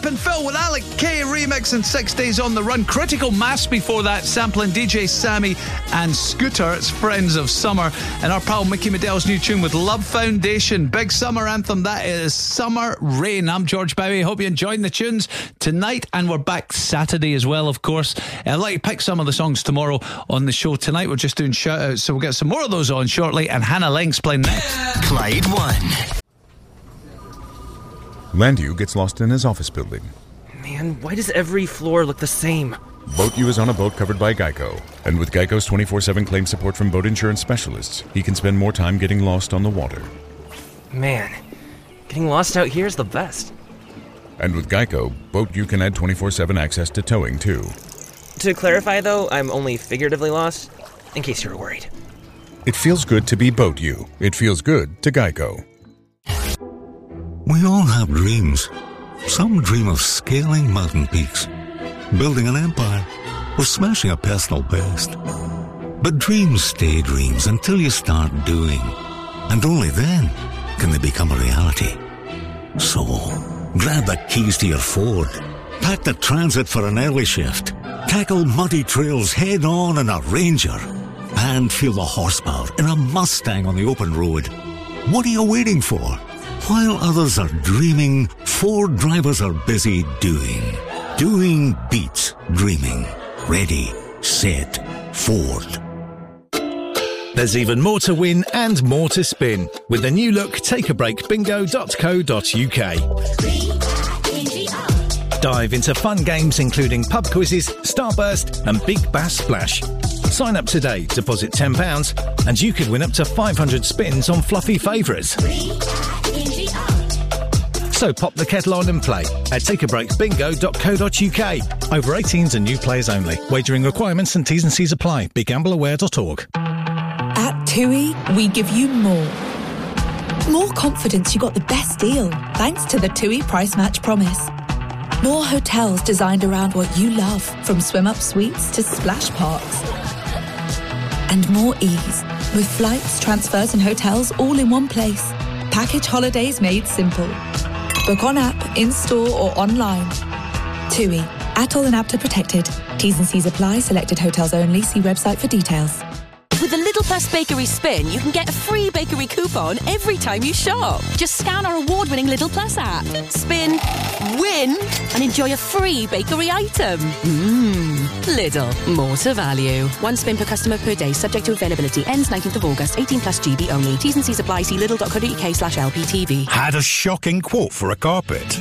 Flip and Phil with Alec K remix and 6 Days on the Run. Critical Mass before that, sampling DJ Sammy and Scooter. It's Friends of Summer. And our pal Mickey Medell's new tune with Love Foundation. Big summer anthem, that is Summer Rain. I'm George Bowie. Hope you're enjoying the tunes tonight, and we're back Saturday as well, of course. I'd like to pick some of the songs tomorrow on the show. Tonight we're just doing shout outs, so we'll get some more of those on shortly, and Hannah Leng's playing next. Clyde 1. Landu gets lost in his office building. Man, why does every floor look the same? Boat U is on a boat covered by Geico. And with Geico's 24/7 claim support from boat insurance specialists, he can spend more time getting lost on the water. Man, getting lost out here is the best. And with Geico, Boat U can add 24/7 access to towing, too. To clarify, though, I'm only figuratively lost, in case you were worried. It feels good to be Boat U. It feels good to Geico. We all have dreams. Some dream of scaling mountain peaks, building an empire, or smashing a personal best. But dreams stay dreams until you start doing. And only then can they become a reality. So, grab the keys to your Ford, pack the Transit for an early shift, tackle muddy trails head on in a Ranger, and feel the horsepower in a Mustang on the open road. What are you waiting for? While others are dreaming, Ford drivers are busy doing. Doing beats dreaming. Ready, set, Ford. There's even more to win and more to spin with the new look takeabreakbingo.co.uk. Dive into fun games including pub quizzes, Starburst and Big Bass Splash. Sign up today, deposit £10 and you could win up to 500 spins on fluffy favourites. So pop the kettle on and play at takeabreakbingo.co.uk. Over 18s and new players only. Wagering requirements and T's and C's apply. BeGambleAware.org. At TUI, we give you more. More confidence you got the best deal thanks to the TUI Price Match Promise. More hotels designed around what you love, from swim-up suites to splash parks. And more ease with flights, transfers and hotels all in one place. Package holidays made simple. Book on app, in-store or online. TUI. ATOL and APTA protected. T's and C's apply. Selected hotels only. See website for details. With the Lidl Plus Bakery Spin, you can get a free bakery coupon every time you shop. Just scan our award-winning Lidl Plus app, spin, win, and enjoy a free bakery item. Lidl, more to value. One spin per customer per day, subject to availability. Ends 19th of August, 18 plus GB only. T's and C's apply. See lidl.co.uk/LPTV. Had a shocking quote for a carpet?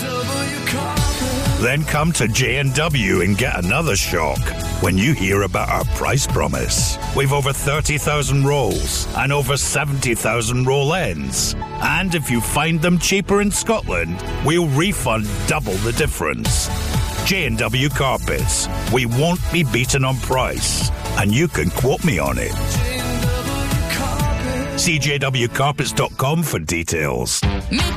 Then come to J&W and get another shock when you hear about our price promise. We've over 30,000 rolls and over 70,000 roll ends. And if you find them cheaper in Scotland, we'll refund double the difference. J&W Carpets. We won't be beaten on price. And you can quote me on it. See jwcarpets.com for details. Make